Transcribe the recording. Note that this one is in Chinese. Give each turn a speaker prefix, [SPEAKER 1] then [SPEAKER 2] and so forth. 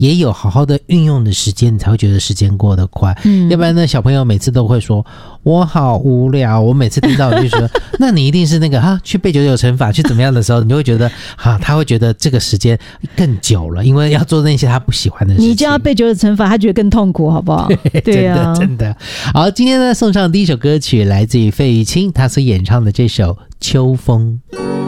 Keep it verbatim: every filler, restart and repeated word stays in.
[SPEAKER 1] 也有好好的运用的时间，你才会觉得时间过得快。嗯，要不然呢，小朋友每次都会说我好无聊，我每次听到就说那你一定是那个哈去背九九乘法去怎么样的时候，你就会觉得哈他会觉得这个时间更久了，因为要做那些他不喜欢的事情。
[SPEAKER 2] 你叫他背九九乘法，他觉得更痛苦，好不好？对啊，
[SPEAKER 1] 真的真的。好，今天呢送上第一首歌曲来自于费玉清他所演唱的这首《秋风》。